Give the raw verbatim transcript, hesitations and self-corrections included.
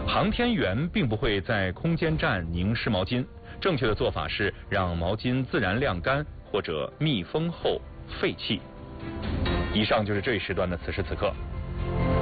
航天员并不会在空间站凝湿毛巾，正确的做法是让毛巾自然晾干或者密封后废弃。以上就是这一时段的此时此刻。